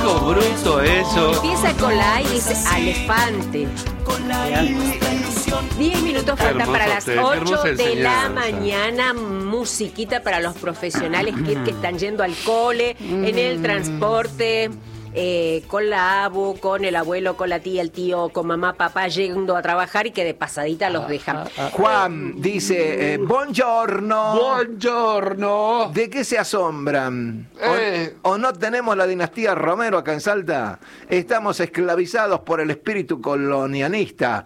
algo bruto eso. Empieza con la A y dice elefante. 10 minutos faltan Hermoso para las usted, 8 hermosa de la enseñanza. mañana. Musiquita para los profesionales que están yendo al cole, en el transporte, con la abu, con el abuelo, con la tía, el tío, con mamá, papá, yendo a trabajar y que de pasadita los dejan. Juan dice, buongiorno. Buongiorno. ¿De qué se asombran? ¿O no tenemos la dinastía Romero acá en Salta? Estamos esclavizados por el espíritu colonialista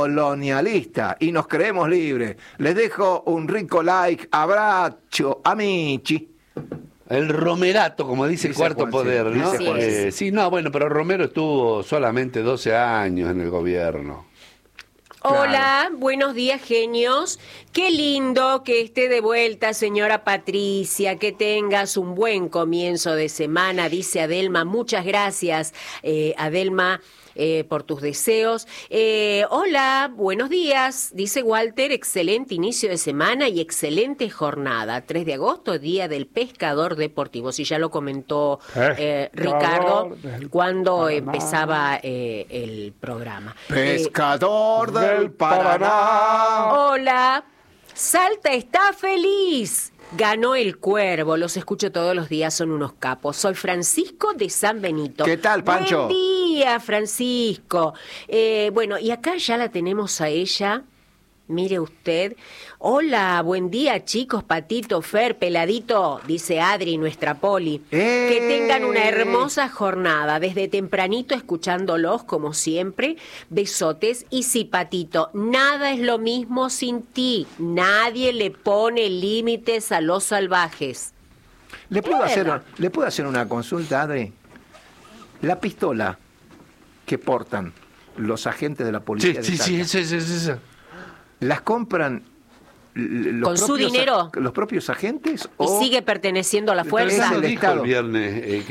y nos creemos libres. Les dejo un rico like, abrazo, amici. El Romerato, como dice Dice Cuarto Juan, Poder, sí, ¿no? dice Juan. Sí, no, bueno, pero Romero estuvo solamente 12 años en el gobierno. Hola, buenos días, genios. Qué lindo que esté de vuelta, señora Patricia. Que tengas un buen comienzo de semana, dice Adelma. Muchas gracias, Adelma, por tus deseos. Hola, buenos días, dice Walter. Excelente inicio de semana y excelente jornada. 3 de agosto, Día del Pescador Deportivo. Si ya lo comentó Ricardo cuando empezaba el programa. Pescador del Paraná. Hola, Salta está feliz. Ganó el Cuervo, los escucho todos los días, son unos capos. Soy Francisco de San Benito. ¿Qué tal, Pancho? Buen día, Francisco. Bueno, y acá ya la tenemos a ella. Mire usted. Hola, buen día, chicos, Patito, Fer, Peladito, dice Adri, nuestra Poli. Que tengan una hermosa jornada, desde tempranito escuchándolos, como siempre. Besotes. Y sí, Patito, nada es lo mismo sin ti. Nadie le pone límites a los salvajes. ¿Le puedo hacer una consulta, Adri? La pistola que portan los agentes de la policía Sí, de Salta, esa. ¿las compran ¿Con su dinero? los propios agentes? ¿Y sigue perteneciendo a la Pero fuerza? Es eso el dijo Estado. el viernes,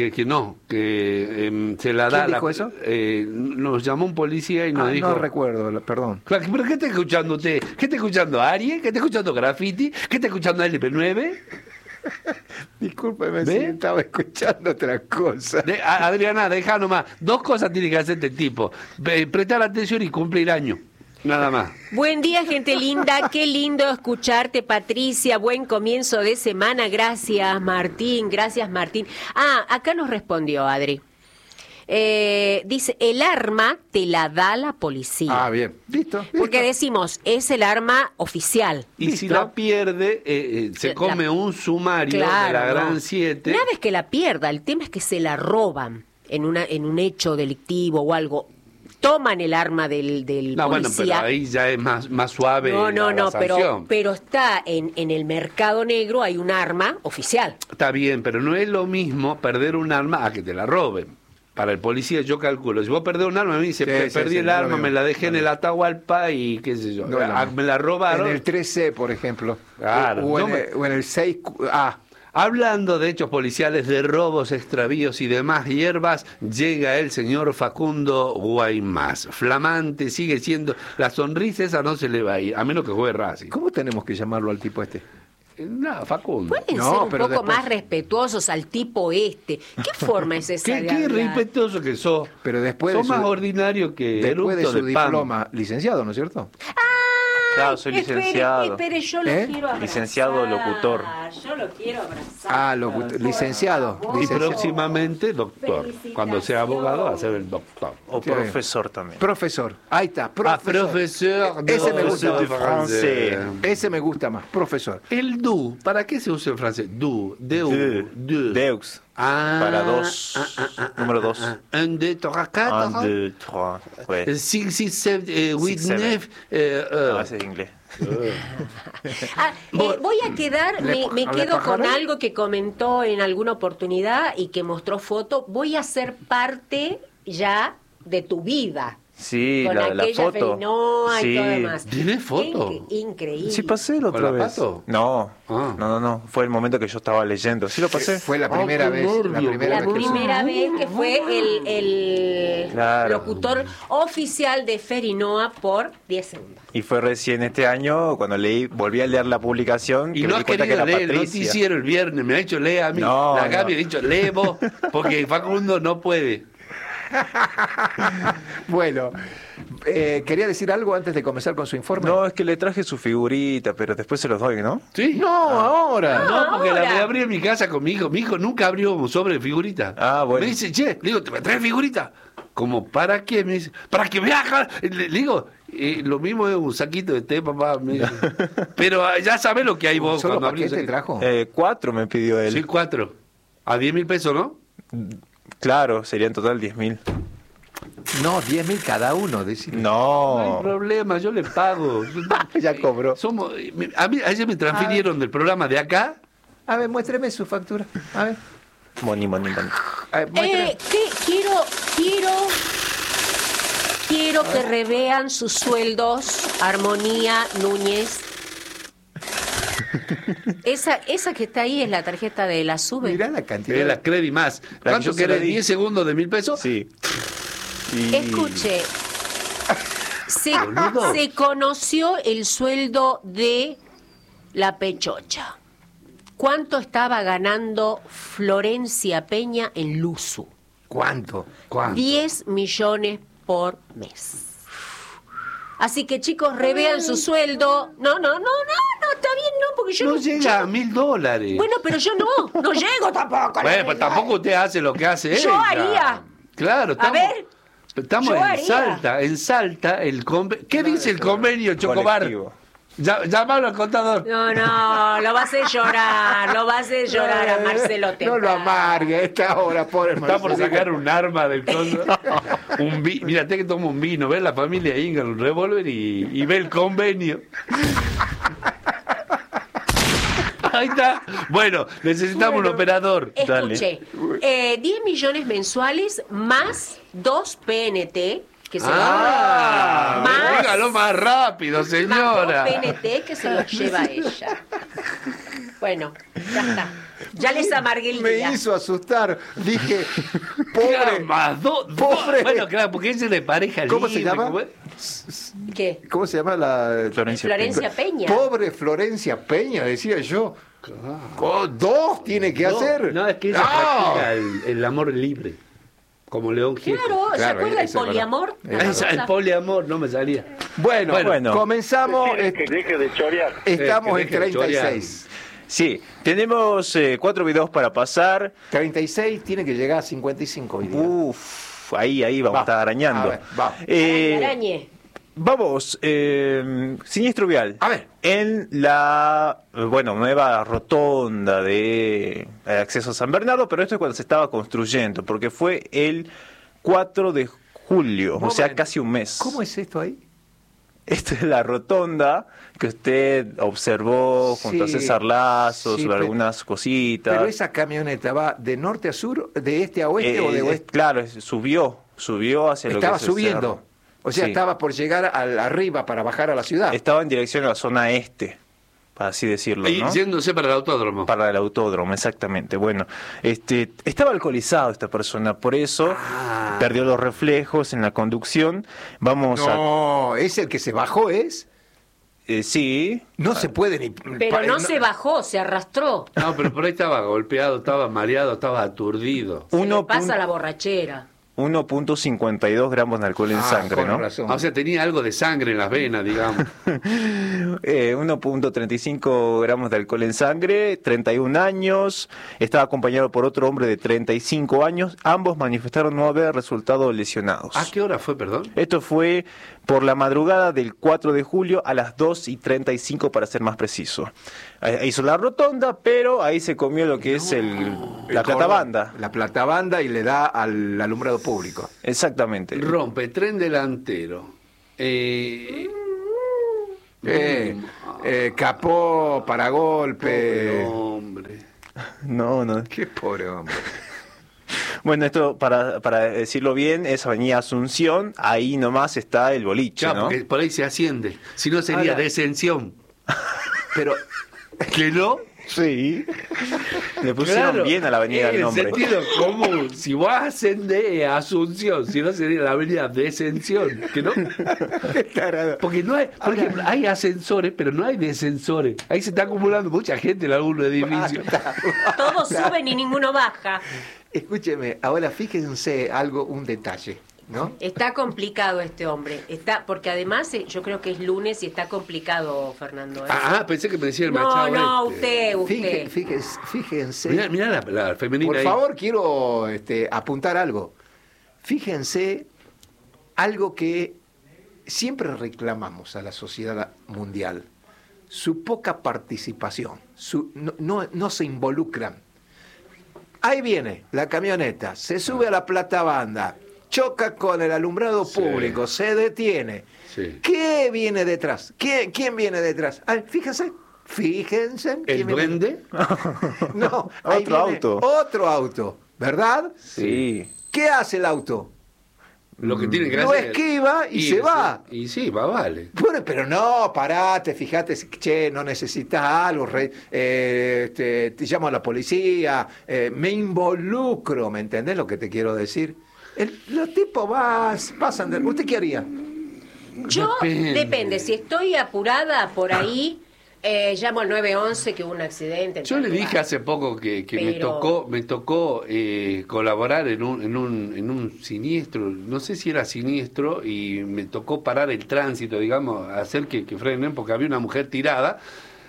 que se la da. ¿Quién dijo eso? Nos llamó un policía y nos dijo... No recuerdo, perdón. Claro, ¿pero qué está escuchando usted? ¿Qué está escuchando Aries? ¿Qué está escuchando Graffiti? ¿Qué está escuchando LP9? Discúlpeme ¿Ve? si estaba escuchando otra cosa. Adriana, deja nomás. 2 cosas tiene que hacer este tipo. Prestar atención y cumplir año. Nada más. Buen día, gente linda. Qué lindo escucharte, Patricia. Buen comienzo de semana. Gracias, Martín. Gracias, Martín. Acá nos respondió Adri. Dice, el arma te la da la policía. Bien. Listo. Porque decimos, es el arma oficial. Y si la pierde, se come un sumario de la Gran 7. Nada es que la pierda, el tema es que se la roban en un hecho delictivo o algo. Toman el arma del No, bueno, policía. pero ahí ya es más suave. la sanción. pero está en el mercado negro, hay un arma oficial. Está bien, pero no es lo mismo perder un arma a que te la roben. Para el policía yo calculo, si vos perdés un arma, me dice, perdí el arma, me la dejé en el Atahualpa y qué sé yo, me la robaron. En el 3C, por ejemplo. Claro. O en el 6A. Hablando de hechos policiales, de robos, extravíos y demás hierbas, llega el señor Facundo Guaymás. Flamante, sigue siendo... La sonrisa esa no se le va a ir, a menos que juegue Racing. ¿Cómo tenemos que llamarlo al tipo este? No, Facundo. Pueden No, ser un pero poco después- más respetuosos al tipo este. ¿Qué forma es esa de Qué hablar? respetuoso que sos. Pero después sos de su- más ordinario que Después de eructo su PAM. diploma, licenciado, ¿no es cierto? Claro, soy licenciado. Espere, yo lo quiero abrazar. Licenciado locutor. Yo lo quiero abrazar. Licenciado. Y Licenciado. próximamente doctor. Felicitaciones. Cuando sea abogado va a ser el doctor. O Sí, bien. profesor también. Profesor. Ahí está. Profesor Ese me gusta. de francés. Ese me gusta más. Profesor. El du, ¿para qué se usa en francés? Du, du. Deux. Para dos. Número 2. 1, 2, 3, 4. 1, 2, 3. Ouais. 6, 7, 8, 6, 9. No, ese es inglés. Voy a quedar, me quedo con algo que comentó en alguna oportunidad y que mostró foto. Voy a ser parte ya de tu vida. Sí, con la aquella foto. Ferinoa y todo demás. ¿Tienes foto? Increíble. Sí, pasé la otra ¿Con la vez. Pato? No, Ah. no. Fue el momento que yo estaba leyendo. Sí lo pasé. Fue la primera qué vez. nervio, La primera La vez que primera vez que fue el Claro. locutor oficial de Ferinoa por 10 segundos. Y fue recién este año cuando volví a leer la publicación Y que no me has di cuenta que querido era leer el Patricia. noticiero el viernes, me ha dicho lee a mí. No, la Gaby no. ha dicho lee vos, porque Facundo no puede. Bueno, ¿quería decir algo antes de comenzar con su informe? No, es que le traje su figurita, pero después se los doy, ¿no? ¿Sí? No, ahora. No, porque ahora. la abrí en mi casa con mi hijo. Mi hijo nunca abrió un sobre de figurita. Ah, bueno. Me dice, che, le digo, ¿te me traes figurita? Como, ¿para qué? Me dice, para que me haga. Le digo, lo mismo es un saquito de té, papá. Me dice. Pero ya sabés lo que hay vos ¿Solo cuando abrís un paquete saquito. trajo? 4 me pidió él. Sí, 4. A 10.000 pesos, ¿no? Claro, sería en total 10.000. No, 10.000 cada uno, decir. No hay No. problema, yo le pago. Ya cobró. Ayer me transfirieron del programa de acá. A ver, muéstreme su factura. A ver. Money. A ver, muéstreme. Quiero que revean sus sueldos, Armonía Núñez. Esa que está ahí es la tarjeta de la SUBE. Mirá la cantidad. De la Credit más. La que ¿Cuánto yo se la querés? di. ¿10 segundos de 1.000 pesos? Sí. Y- Escuche, Boludo. se conoció el sueldo de la Pechocha. ¿Cuánto estaba ganando Florencia Peña en Luzu? ¿Cuánto? 10 millones por mes. Así que chicos, revean su sueldo. No, está bien, no, porque yo No llega a $1.000. Bueno, pero yo no llego tampoco. Bueno, pues tampoco usted hace lo que hace Yo ella. haría. Claro, A ver, estamos yo en haría. Salta. En Salta, el convenio. ¿Qué dice el convenio, Chocobar? Colectivo. Llámalo al contador. No, lo va a hacer llorar, a Marcelo Temprano. No lo amargue a esta hora, pobre Está por Marcelo. sacar un arma del condo. Mira, que toma un vino, ve la familia Inga, un revólver y ve el convenio. Ahí está. Bueno, necesitamos un operador. Escuche, 10 millones mensuales más 2 PNT que se más, dígalo más rápido, más señora. 2 PNT que se los lleva ella. Bueno, ya está. Ya les amargué el Me día. hizo asustar. Dije, Claro, pobre. más Pobre. Bueno, claro, porque ella es de pareja ¿Cómo se libre, llama? ¿cómo es? ¿Qué? ¿Cómo se llama la Florencia Peña. Pobre Florencia Peña, decía yo. Dos tiene que hacer. No, es que ella practica el amor libre. Como León Gieco. Claro, ¿se Claro, acuerda el eso es poliamor? El poliamor no me salía. Bueno, comenzamos. Que deje de chorear. Estamos que en deje de 36. Sí, tenemos 4 videos para pasar. 36 tiene que llegar a 55 hoy día. Uf, ahí vamos a estar arañando. A ver, va. Arañe. Vamos, siniestro vial. A ver. En la, nueva rotonda de acceso a San Bernardo, pero esto es cuando se estaba construyendo, porque fue el 4 de julio, o sea, Momento. casi un mes. ¿Cómo es esto ahí? Esta es la rotonda que usted observó junto a Sí, César Lazo, sí, sobre pero- algunas cositas. Pero esa camioneta va de norte a sur, de este a oeste o de oeste. Claro, subió hacia lo que Estaba es el subiendo. cerro. O sea, Sí. estaba por llegar arriba para bajar a la ciudad. Estaba en dirección a la zona este, para así decirlo, Y ¿no? yéndose para el autódromo. Para el autódromo, exactamente. Bueno, estaba alcoholizado esta persona, por eso perdió los reflejos en la conducción. Vamos No, es el que se bajó, ¿es? sí. No se puede ni... Pero no se bajó, se arrastró. No, pero por ahí estaba golpeado, estaba mareado, estaba aturdido. Se le pasa la borrachera. 1.52 gramos de alcohol en sangre, con ¿no? razón. O sea, tenía algo de sangre en las venas, digamos. 1.35 gramos de alcohol en sangre, 31 años, estaba acompañado por otro hombre de 35 años, ambos manifestaron no haber resultado lesionados. ¿A qué hora fue, perdón? Esto fue por la madrugada del 4 de julio a las 2:35 para ser más preciso. Hizo la rotonda, pero ahí se comió lo que es la platabanda. La platabanda y le da al alumbrado público. Exactamente. Rompe, tren delantero. Capó, paragolpe. Hombre. No. Qué pobre hombre. Bueno, esto para decirlo bien, es Avenida Asunción, ahí nomás está el boliche, Claro, ¿no? porque por ahí se asciende. Si no sería Ahora- descensión. Pero ¿Que no? Sí. Le pusieron Claro, bien a la avenida el en nombre. sentido común. Si vos ascendés a Asunción, si no sería la avenida Descensión. ¿Que no? Porque no hay, por ejemplo, hay ascensores, pero no hay descensores. Ahí se está acumulando mucha gente en algunos edificios. Todos suben y ninguno baja. escúcheme, ahora fíjense un detalle, ¿no? Está complicado este hombre. Porque además yo creo que es lunes y está complicado, Fernando. Pensé que me decía el No, Machado. no, usted. Fíjense. Mirá la femenina Por ahí. favor, quiero apuntar algo. Fíjense algo que siempre reclamamos a la sociedad mundial: su poca participación, no se involucran. Ahí viene la camioneta, se sube a la platabanda, choca con el alumbrado Sí. público, se detiene. Sí. ¿Qué viene detrás? ¿Quién viene detrás? Ay, fíjense. ¿El quién viene. duende? No, ahí Otro viene auto. Otro auto, ¿verdad? Sí. ¿Qué hace el auto? Lo que tiene que Lo hacer. esquiva y se va. Y sí, vale. Bueno, pero no, parate, fíjate, che, no necesitas algo, te llamo a la policía, me involucro, ¿me entendés lo que te quiero decir? Los tipos pasan. ¿Usted qué haría? Yo, Depende. depende. Si estoy apurada por ahí, llamo al 911 que hubo un accidente. en Yo tal le dije lugar. hace poco que Pero- me tocó colaborar en un siniestro, no sé si era siniestro, y me tocó parar el tránsito, digamos, hacer que frenen, porque había una mujer tirada,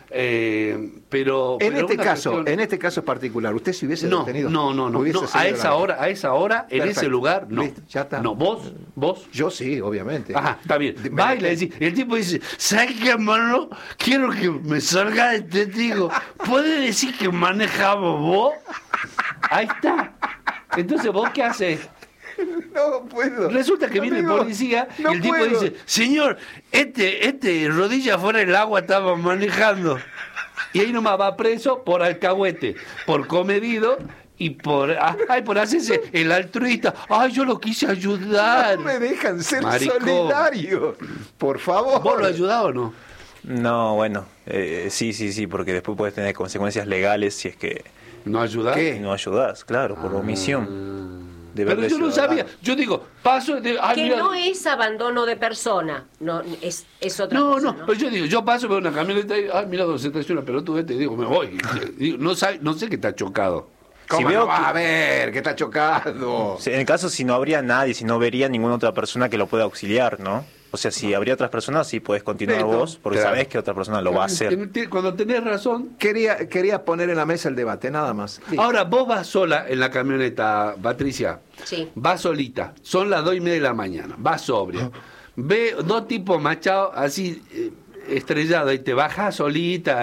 pero En pero este una caso, cuestión- en este caso particular, ¿usted se hubiese no, detenido? no, Hubiese a seguido esa la- hora, en Perfecto. ese lugar, no. Listo, ya está. No, vos. Yo sí, obviamente. Ajá, está bien. Me Va y le dejé. decís, el tipo dice, ¿sabes qué, hermano? Quiero que me salga de testigo. ¿Puede decir que manejamos vos? Ahí está. Entonces, ¿vos qué haces? No puedo. Resulta que viene el Amigo, policía no y el tipo puedo. dice, señor, rodilla fuera del agua estaba manejando. Y ahí nomás va preso por alcahuete, por comedido y por hacerse el altruista. Ay, yo lo quise ayudar. No me dejan ser Maricón. solidario. Por favor. ¿Vos lo ayudás o no? No, bueno, sí, porque después puedes tener consecuencias legales si es que ¿No ayudás? ¿Qué? no ayudas, claro, por omisión. Deber Pero de yo no ciudadano. sabía. Yo digo, paso de... ay, Que mira. no es abandono de persona, no es otra No, cosa. no, pero yo digo, yo paso por una camioneta y, ay, mira, se estaciona, pero tú vete, digo, me voy. Digo, no sé que está chocado. ¿Cómo Si veo no va que- a ver que está chocado? En el caso si no habría nadie, si no vería ninguna otra persona que lo pueda auxiliar, ¿no? O sea, si habría otras personas, sí puedes continuar Listo. vos, porque Claro. sabés que otra persona lo va a hacer. Cuando tenés razón. Quería poner en la mesa el debate, nada más. Sí. Ahora, vos vas sola en la camioneta, Patricia. Sí. Vas solita. Son las 2:30 de la mañana. Vas sobria. Ve dos tipos machados así estrellados y te bajas solita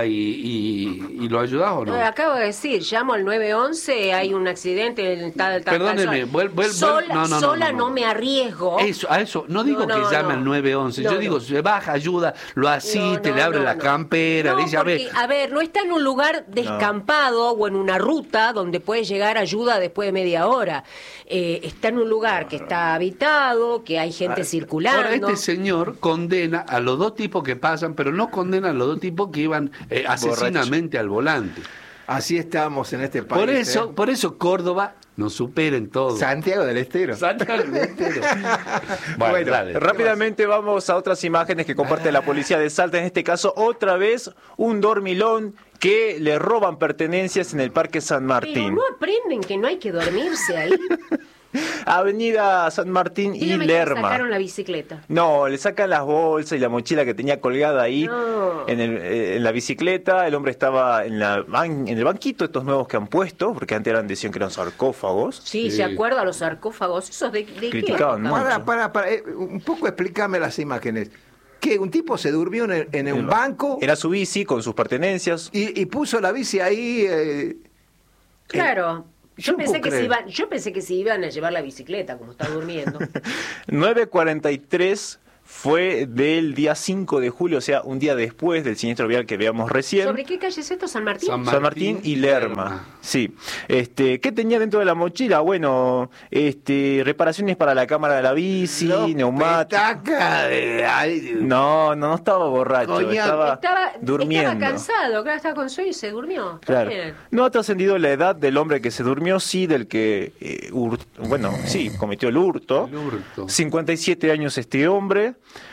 y lo ayudás o no. Acabo de decir, llamo al 911, hay un accidente en tal Perdóneme, sola no. no me arriesgo. A eso, no digo No, que no, llame no. al 911, No, yo digo, no. se baja, ayuda, lo asiste, No, le abre no, la no. campera, No, le dice, a ver, porque, a ver, no está en un lugar descampado o en una ruta donde puede llegar ayuda después de media hora. Está en un lugar que está habitado, que hay gente circulando. ahora este señor condena a los dos tipos que pasan, pero no condena a los dos tipos que iban asesinamente al volante. Así estamos en este país. Por eso Córdoba nos supera en todo. Santiago del Estero. Santiago del Estero. Bueno, Bueno, dale. Rápidamente vamos a otras imágenes que comparte la policía de Salta. En este caso, otra vez un dormilón que le roban pertenencias en el Parque San Pero Martín. no aprenden que no hay que dormirse ahí. Avenida San Martín y Dígame que le Lerma. sacaron la bicicleta. No, le sacan las bolsas y la mochila que tenía colgada ahí No. en la bicicleta. El hombre estaba en el banquito, estos nuevos que han puesto, porque antes decían que eran sarcófagos. Sí, Sí. se acuerda a los sarcófagos. ¿Esos de qué? Criticaban época? mucho. Para, un poco explícame las imágenes. Que un tipo se durmió en un banco Era su bici con sus pertenencias. y puso la bici ahí. Claro. yo no puedo creer. Yo pensé que se iban a llevar la bicicleta, como está durmiendo. 9:43 fue del día 5 de julio, o sea, un día después del siniestro vial que veamos recién. ¿Sobre qué calle es esto? ¿San Martín? San Martín y Lerma. Sí. ¿Qué tenía dentro de la mochila? Bueno, reparaciones para la cámara de la bici, neumáticos. No estaba borracho, estaba durmiendo. Estaba cansado, claro, estaba con sueño y se durmió. Claro. No ha trascendido la edad del hombre que se durmió, sí, del que, cometió el hurto. 57 años este hombre.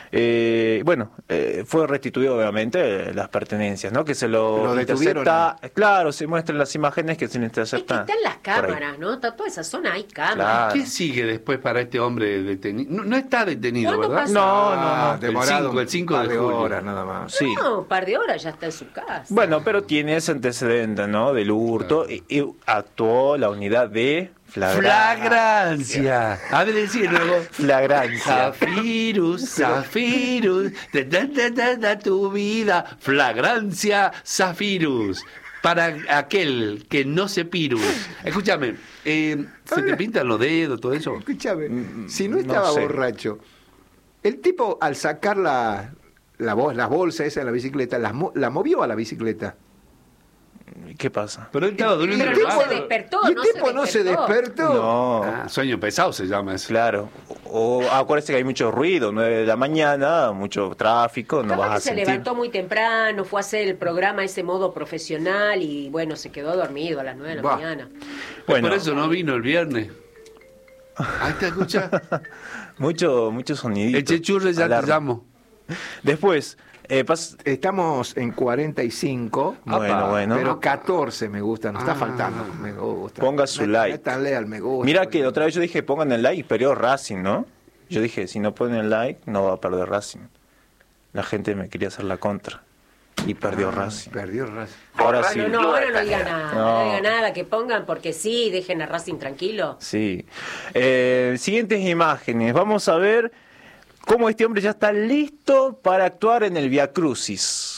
Fue restituido obviamente las pertenencias, ¿no? Que se lo intercepta. Claro, se muestran las imágenes que se le interceptan. Es que están las cámaras, ¿no? Toda esa zona hay cámaras. Claro. ¿Qué sigue después para este hombre detenido? No está detenido, ¿verdad? Pasa? No. Demorado el 5 de julio. Horas nada más. Sí. No, un par de horas ya está en su casa. Bueno, pero tiene ese antecedente, ¿no? Del hurto. Y actuó la unidad de Flagrancia. A ver, decir luego. Flagrancia. Zafirus, da tu vida. Flagrancia, Zafirus. Para aquel que no se pirus. Escúchame, ¿se te pintan los dedos, todo eso? Escúchame, si no estaba borracho, el tipo al sacar las bolsas esa de la bicicleta, la movió a la bicicleta. ¿Qué pasa? Pero él estaba durmiendo. Pero no se despertó. ¿Y el tipo no se despertó? No. Sueño pesado se llama eso. Claro. O acuérdese que hay mucho ruido, 9 de la mañana, mucho tráfico, no vas a se sentir. levantó muy temprano, fue a hacer el programa ese modo profesional y bueno, se quedó dormido a las 9 de la mañana. Bueno. Por eso no vino el viernes. Ahí te escucha. Mucho sonidito. El Chechurre ya te llamo. Después, estamos en 45. Bueno. Pero 14 me gusta, nos está faltando. Me gusta. Ponga su like. No es tan leal, me gusta. Mira que otra vez yo dije pongan el like y perdió Racing, ¿no? Yo dije, si no ponen el like, no va a perder Racing. La gente me quería hacer la contra. Y perdió Racing. Perdió Racing. Ahora sí. Ahora no diga nada. No diga nada, que pongan porque sí, dejen a Racing tranquilo. Sí. Siguientes imágenes. Vamos a ver cómo este hombre ya está listo para actuar en el Via Crucis.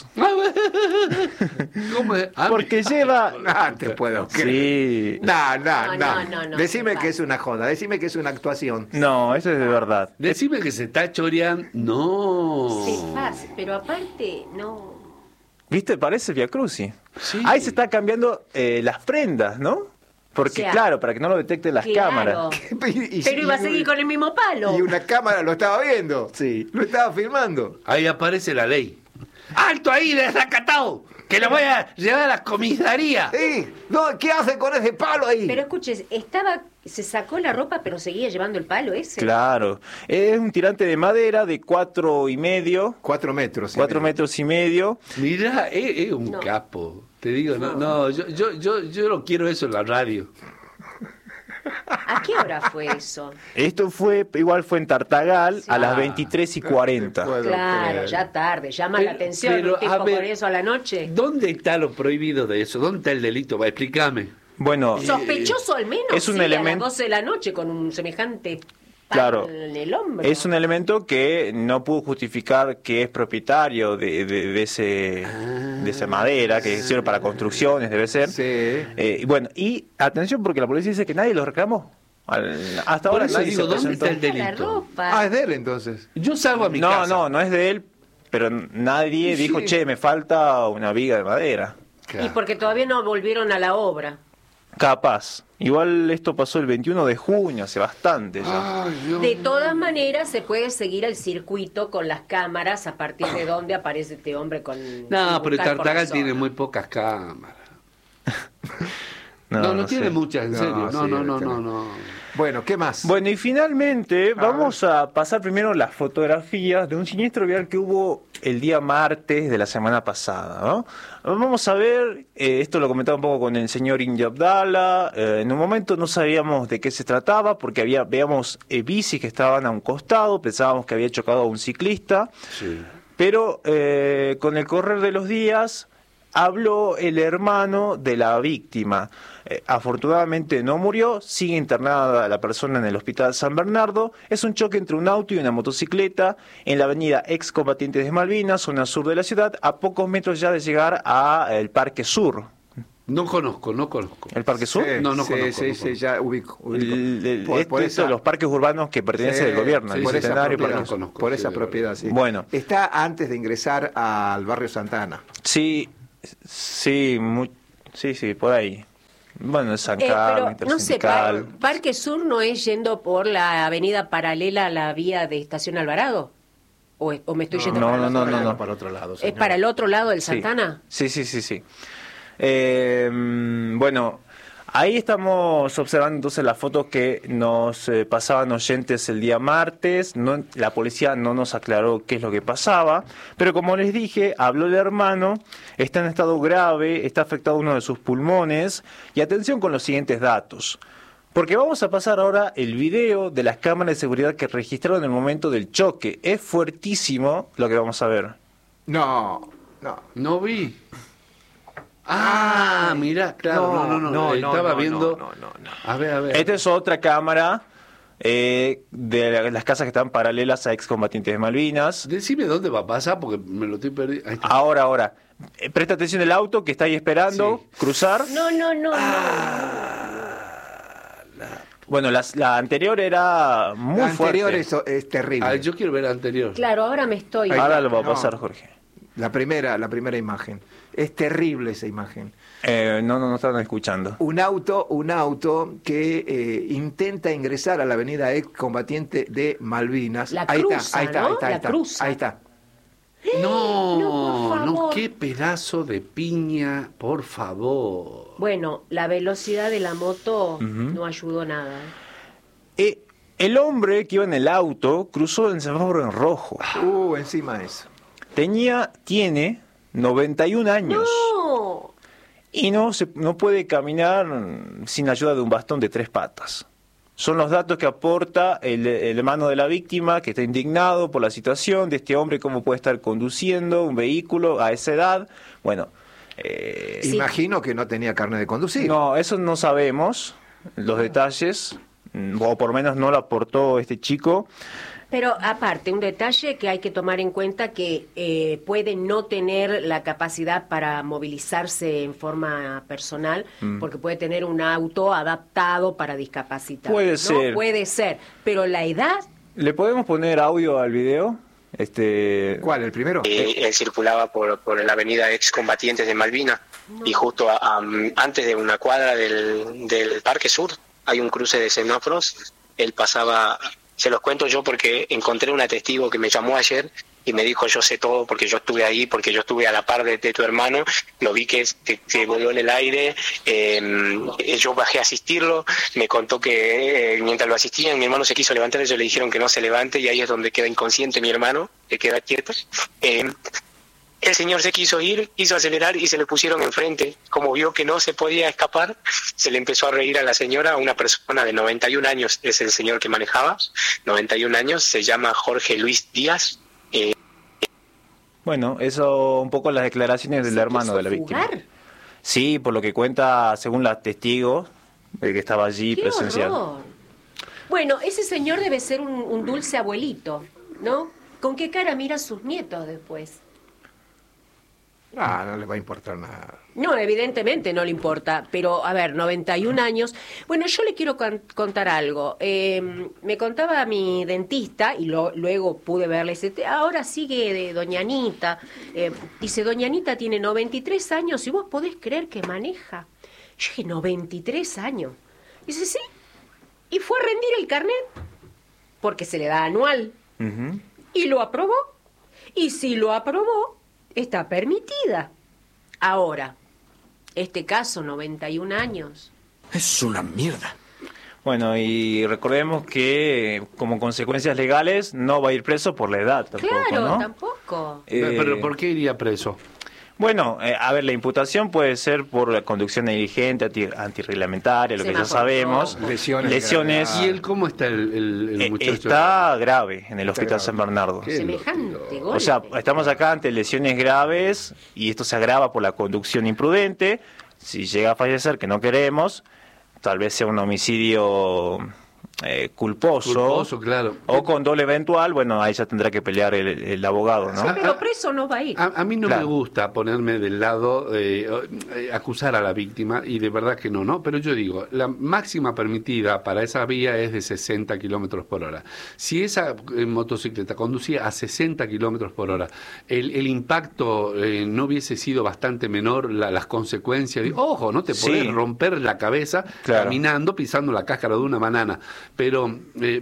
¿Cómo es? Porque lleva... No te puedo creer. Sí. No. Decime que es una joda, decime que es una actuación. No, eso es de verdad. Decime que se está choreando. No. Se pasa, pero aparte, no. ¿Viste? Parece Via Crucis. Sí. Ahí se está cambiando las prendas, ¿no? Porque, claro, para que no lo detecten las cámaras. Pero iba a seguir con el mismo palo. Y una cámara lo estaba viendo. Sí. Lo estaba filmando. Ahí aparece la ley. ¡Alto ahí, desacatado! ¡Que lo voy a llevar a la comisaría! Sí. No, ¿qué hace con ese palo ahí? Pero escuches, se sacó la ropa, pero seguía llevando el palo ese. Claro. Es un tirante de madera de 4,5. 4 metros. 4 metros y medio. Mirá, es un capo. Te digo, yo no quiero eso en la radio. ¿A qué hora fue eso? Esto fue en Tartagal a las 23:40. Claro, ya tarde, llama la atención pero, un tipo a ver, por eso a la noche. ¿Dónde está lo prohibido de eso? ¿Dónde está el delito? Explícame. Bueno, Sospechoso al menos, es un sí, elemento... a las 12 de la noche con un semejante Claro, palo en el hombro. es un elemento que no pudo justificar que es propietario de esa madera, que sirve para construcciones, debe ser. Sí. Y atención porque la policía dice que nadie lo reclamó. Hasta ahora nadie digo, se ¿dónde presentó. está el delito? Es de él entonces. Yo salgo a mi casa. No es de él, pero nadie dijo, che, me falta una viga de madera. Claro. Y porque todavía no volvieron a la obra. Capaz. Igual esto pasó el 21 de junio, hace bastante ya. De todas maneras, se puede seguir el circuito con las cámaras a partir de donde aparece este hombre con... No, pero buscar por Tartagal la tiene zona. muy pocas cámaras. No No tiene sé. muchas, en serio. sí, No. Bueno, ¿qué más? Bueno, y finalmente vamos a pasar primero las fotografías de un siniestro vial que hubo el día martes de la semana pasada, ¿no? Vamos a ver, esto lo comentaba un poco con el señor Indy Abdala, en un momento no sabíamos de qué se trataba porque veíamos bicis que estaban a un costado, pensábamos que había chocado a un ciclista, Sí. pero con el correr de los días habló el hermano de la víctima. Afortunadamente no murió, sigue internada la persona en el hospital San Bernardo. Es un choque entre un auto y una motocicleta en la avenida Excombatientes de Malvinas, zona sur de la ciudad, a pocos metros ya de llegar al Parque Sur. No conozco. ¿El Parque Sur? No conozco. Sí, ya ubico. Los parques urbanos que pertenecen al gobierno. Por esa propiedad, conozco, por esa propiedad, sí. Bueno. Está antes de ingresar al barrio Santana. Sí, por ahí. Bueno, es San Carlos, pero no sé, Parque Sur no es yendo por la avenida paralela a la vía de Estación Alvarado. ¿O me estoy yendo para otro lado. ¿Es para el otro lado del Santana? Sí. Bueno, ahí estamos observando entonces las fotos que nos pasaban oyentes el día martes. La policía no nos aclaró qué es lo que pasaba, pero como les dije, habló el hermano, está en estado grave, está afectado uno de sus pulmones, y atención con los siguientes datos. Porque vamos a pasar ahora el video de las cámaras de seguridad que registraron el momento del choque. Es fuertísimo lo que vamos a ver. No vi. Ah, mira, claro, no. Estaba viendo. No. A ver. Esta es otra cámara de las casas que están paralelas a excombatientes de Malvinas. Decime dónde va a pasar porque me lo estoy perdiendo. Ahora. Presta atención el auto que está ahí esperando cruzar. No. Bueno, la anterior era muy fuerte. La anterior es terrible. Yo quiero ver la anterior. Claro, ahora me estoy... Ahora lo va a pasar, Jorge. La primera imagen. Es terrible esa imagen. No están escuchando. Un auto que intenta ingresar a la avenida excombatiente de Malvinas. Ahí está. No, qué pedazo de piña, por favor. Bueno, la velocidad de la moto no ayudó nada. El hombre que iba en el auto cruzó el semáforo en rojo. Encima de eso. Tiene 91 años. ¡No! Y no puede caminar sin ayuda de un bastón de 3 patas. Son los datos que aporta el hermano de la víctima, que está indignado por la situación de este hombre, cómo puede estar conduciendo un vehículo a esa edad. Bueno, imagino que no tenía carnet de conducir. No, eso no sabemos, los detalles, o por lo menos no lo aportó este chico. Pero aparte, un detalle que hay que tomar en cuenta que puede no tener la capacidad para movilizarse en forma personal, porque puede tener un auto adaptado para discapacitar. Puede ser. Puede ser, pero la edad... ¿Le podemos poner audio al video? ¿Cuál, el primero? Él circulaba por la avenida excombatientes de Malvinas y justo antes de una cuadra del Parque Sur hay un cruce de semáforos. Él pasaba... Se los cuento yo porque encontré un testigo que me llamó ayer y me dijo: yo sé todo porque yo estuve ahí, porque yo estuve a la par de tu hermano, lo vi que voló en el aire, yo bajé a asistirlo, me contó que mientras lo asistían mi hermano se quiso levantar, ellos le dijeron que no se levante y ahí es donde queda inconsciente mi hermano, que queda quieto. El señor se quiso ir, quiso acelerar y se le pusieron enfrente. Como vio que no se podía escapar, se le empezó a reír a la señora, a una persona de 91 años, es el señor que manejaba, 91 años, se llama Jorge Luis Díaz. Bueno, eso un poco las declaraciones del hermano de la víctima. ¿Jugar? Sí, por lo que cuenta según la testigo, el que estaba allí ¡Qué presencial. horror! Bueno, ese señor debe ser un dulce abuelito, ¿no? ¿Con qué cara mira a sus nietos después? No le va a importar nada. No, evidentemente no le importa, pero a ver, 91 años. Bueno, yo le quiero contar algo. Me contaba mi dentista, y luego pude verle, ahora sigue de doña Anita. Dice, doña Anita tiene 93 años y vos podés creer que maneja. Yo dije, 93 años. Dice, sí. Y fue a rendir el carnet, porque se le da anual. Y lo aprobó. Y si lo aprobó, está permitida. Ahora, este caso, 91 años. Es una mierda. Bueno, y recordemos que como consecuencias legales no va a ir preso por la edad tampoco, Claro, ¿no? tampoco. Pero ¿por qué iría preso? Bueno, a ver, la imputación puede ser por la conducción negligente, antirreglamentaria, lo que ya sabemos. Lesiones. ¿Y él cómo está el muchacho? Está grave en el Hospital San Bernardo. Semejante golpe. O sea, estamos acá ante lesiones graves y esto se agrava por la conducción imprudente. Si llega a fallecer, que no queremos, tal vez sea un homicidio culposo, claro. O con dolo eventual, bueno, ahí ya tendrá que pelear el abogado, ¿no? Pero preso no va a ir. A mí no me gusta ponerme del lado, acusar a la víctima, y de verdad que no, pero yo digo, la máxima permitida para esa vía es de 60 kilómetros por hora. Si esa motocicleta conducía a 60 kilómetros por hora, el impacto no hubiese sido bastante menor, las consecuencias, ojo, no te podés romper la cabeza caminando, pisando la cáscara de una banana, pero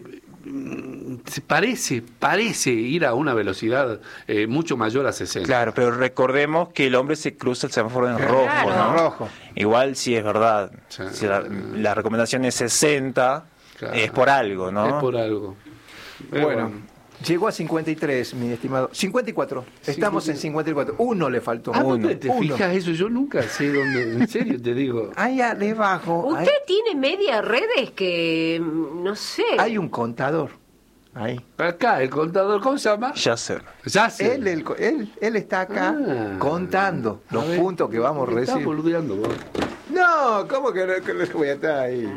parece ir a una velocidad mucho mayor a 60. Claro, pero recordemos que el hombre se cruza el semáforo en rojo, ¿no? Rojo. Igual si es verdad, si la recomendación es 60, es por algo, ¿no? Es por algo. Bueno, llegó a 53, mi estimado. 54. Estamos en 54. Uno le faltó. ¿Dónde te fijas eso? Yo nunca sé dónde. En serio te digo. Allá debajo. Usted tiene media redes que no sé. Hay un contador. Ahí. Acá, el contador, ¿cómo se llama? Yasser. Él está acá contando los puntos que vamos a recibir. Estás boludeando vos. No, ¿cómo que no voy a estar ahí?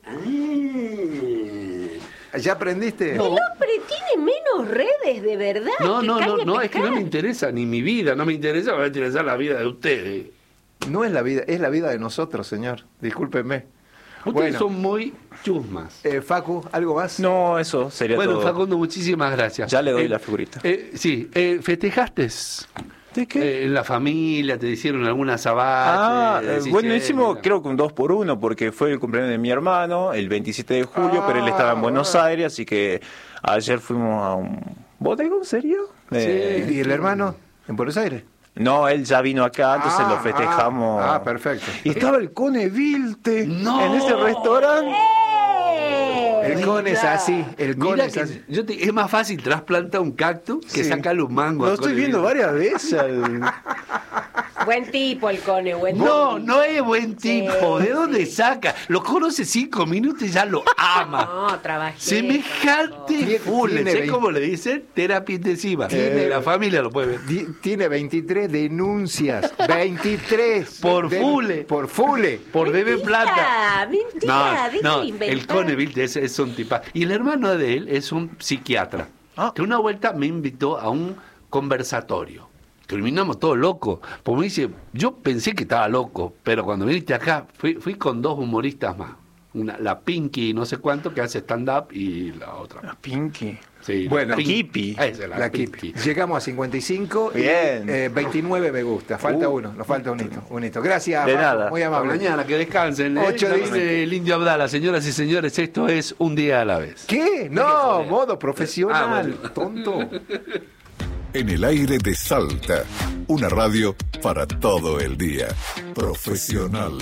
¿Ya aprendiste? El hombre tiene menos redes, de verdad. No, es que no me interesa ni mi vida, no me interesa, me va a interesar la vida de ustedes. No es la vida, es la vida de nosotros, señor. Discúlpenme. Ustedes son muy chusmas. Facu, ¿algo más? No, eso sería todo. Bueno, Facundo, muchísimas gracias. Ya le doy la figurita. ¿Festejaste? ¿De qué? En la familia, ¿te hicieron alguna sabache? Bueno, hicimos creo que un 2x1 porque fue el cumpleaños de mi hermano el 27 de julio, pero él estaba en Buenos Aires, así que ayer fuimos a un bodegón, ¿serio? ¿Y el hermano en Buenos Aires? No, él ya vino acá, entonces lo festejamos. Perfecto. Y estaba el Cone Vilte en ese restaurante. El Cone es así. El Cone es así. Es más fácil trasplantar un cactus que sacarle un mango. Lo estoy viendo varias veces. Buen tipo el Cone, No es buen tipo. ¿De dónde saca? Lo conoce 5 minutos y ya lo ama. No, trabajé. Semejante full. ¿Sabes cómo le dicen? Terapia intensiva. La familia lo puede ver. Tiene 23 denuncias. 23. Por fule. Por beber plata. Mentira, no, el Cone Vilte es un tipa. Y el hermano de él es un psiquiatra. Que una vuelta me invitó a un conversatorio. Terminamos todos locos. Porque me dice, yo pensé que estaba loco, pero cuando viniste acá, fui con 2 humoristas más. La Pinky, no sé cuánto, que hace stand-up, y la otra. La Pinky. Sí, bueno, la Kipi. La Kipi. Llegamos a 55. Bien. Y, 29 me gusta. Falta uno. Nos falta un hito. Gracias. De Paco, nada. muy amable. Mañana, que descansen. 8 dice el Indio Abdala. Señoras y señores, esto es Un Día a la Vez. ¿Qué? No, modo profesional. Bueno. Tonto. En el aire de Salta, una radio para todo el día. Profesional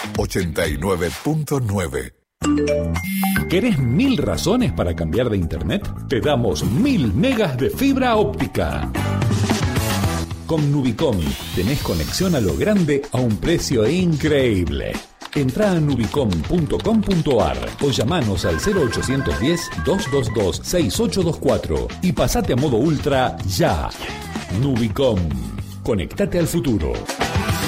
89.9. ¿Querés 1000 razones para cambiar de internet? Te damos 1000 megas de fibra óptica. Con Nubicom tenés conexión a lo grande a un precio increíble. Entrá a nubicom.com.ar o llamanos al 0810-222-6824 y pasate a modo ultra ya. Nubicom. Conectate al futuro.